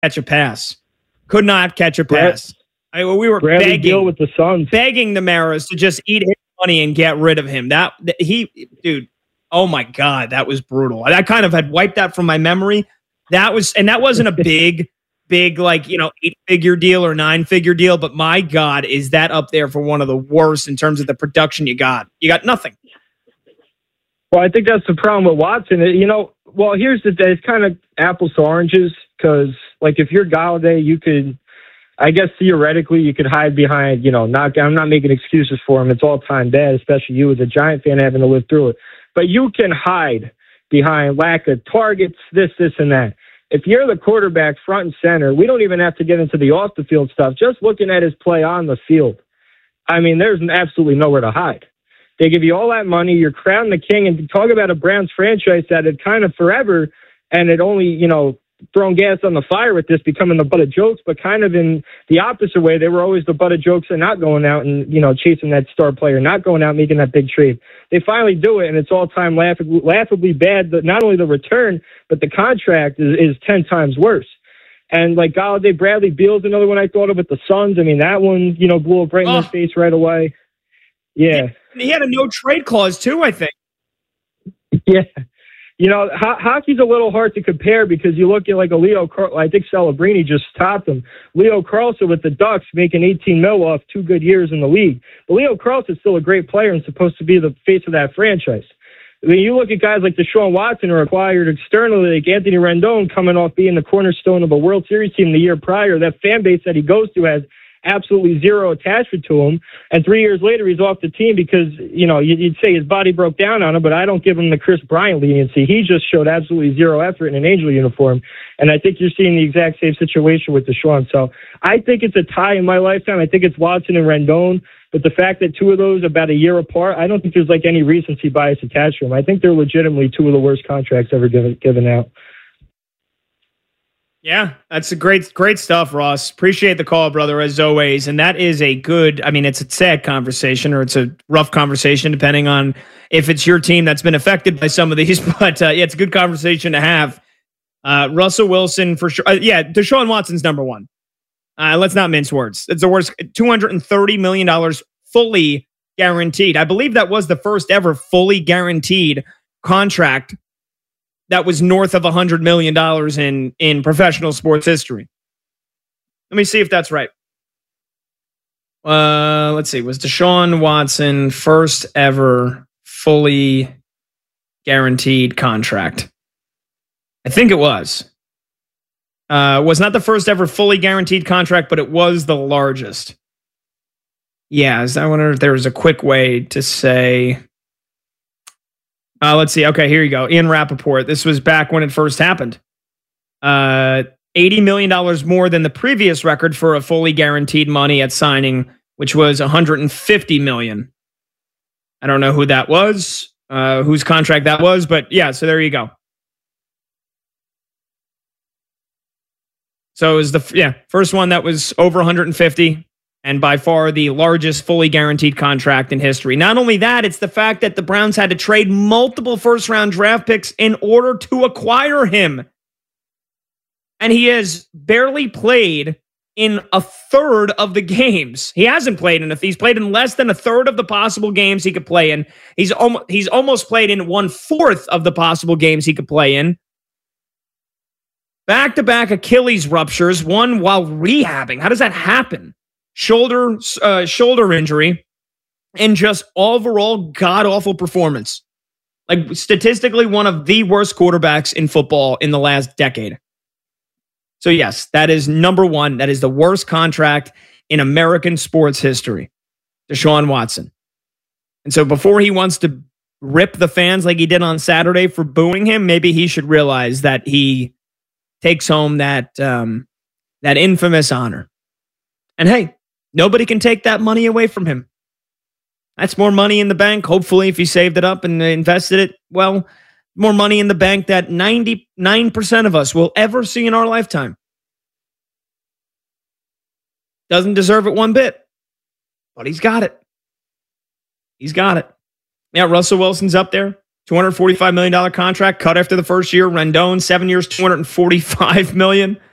catch a pass. Could not catch a pass. We were Bradley Beal with the Suns, begging the Maras to just eat his money and get rid of him. Dude, oh my God, that was brutal. I kind of had wiped that from my memory. That wasn't a big, like, 8-figure deal or 9-figure deal, but my God, is that up there for one of the worst in terms of the production you got? You got nothing. Well, I think that's the problem with Watson. Well, here's the thing. It's kind of apples to oranges because, like, if you're Galladay, you could, I guess, theoretically, you could hide behind, I'm not making excuses for him. It's all-time bad, especially you as a Giant fan having to live through it. But you can hide behind lack of targets, this, and that. If you're the quarterback front and center, we don't even have to get into the off-the-field stuff. Just looking at his play on the field, I mean, there's absolutely nowhere to hide. They give you all that money. You're crowned the king. And talk about a Browns franchise that had kind of forever, and it only, thrown gas on the fire with this becoming the butt of jokes, but kind of in the opposite way. They were always the butt of jokes and not going out and, chasing that star player, not going out making that big trade. They finally do it, and it's all-time laughably bad. Not only the return, but the contract is 10 times worse. And like Galladay, Bradley Beal's another one I thought of with the Suns. I mean, that one, blew up right in his face right away. Yeah. He had a no-trade clause, too, I think. Yeah. Hockey's a little hard to compare because you look at like a Leo Carlsson. I think Celebrini just topped him. Leo Carlsson with the Ducks making $18 million off 2 good years in the league. But Leo Carlsson is still a great player and supposed to be the face of that franchise. When you look at guys like Deshaun Watson who are acquired externally, like Anthony Rendon coming off being the cornerstone of a World Series team the year prior, that fan base that he goes to has absolutely zero attachment to him. And 3 years later, he's off the team because, you'd say his body broke down on him, but I don't give him the Chris Bryant leniency. He just showed absolutely zero effort in an Angel uniform. And I think you're seeing the exact same situation with Deshaun. So I think it's a tie in my lifetime. I think it's Watson and Rendon. But the fact that two of those about a year apart, I don't think there's like any recency bias attached to them. I think they're legitimately two of the worst contracts ever given out. Yeah, that's a great stuff, Ross. Appreciate the call, brother, as always. And that is it's a sad conversation or it's a rough conversation, depending on if it's your team that's been affected by some of these. But it's a good conversation to have. Russell Wilson, for sure. Deshaun Watson's number one. Let's not mince words. It's the worst. $230 million fully guaranteed. I believe that was the first ever fully guaranteed contract that was north of $100 million in professional sports history. Let me see if that's right. Let's see. Was Deshaun Watson first ever fully guaranteed contract? I think it was. Was not the first ever fully guaranteed contract, but it was the largest. Yeah, I wonder if there was a quick way to say... let's see. Okay, here you go. Ian Rappaport. This was back when it first happened. $80 million more than the previous record for a fully guaranteed money at signing, which was $150 million. I don't know who that was, whose contract that was, but yeah, so there you go. So it was the first one that was over 150. And by far the largest fully guaranteed contract in history. Not only that, it's the fact that the Browns had to trade multiple first-round draft picks in order to acquire him. And he has barely played in a third of the games. He hasn't played he's played in less than a third of the possible games he could play in. He's almost played in 1/4 of the possible games he could play in. Back-to-back Achilles ruptures, one while rehabbing. How does that happen? Shoulder injury, and just overall god-awful performance. Like, statistically, one of the worst quarterbacks in football in the last decade. So, yes, that is number one. That is the worst contract in American sports history. Deshaun Watson. And so before he wants to rip the fans like he did on Saturday for booing him, maybe he should realize that he takes home that infamous honor. And hey, nobody can take that money away from him. That's more money in the bank. Hopefully, if he saved it up and invested it, well, more money in the bank that 99% of us will ever see in our lifetime. Doesn't deserve it one bit, but he's got it. He's got it. Yeah, Russell Wilson's up there. $245 million contract cut after the first year. Rendon, 7 years, $245 million.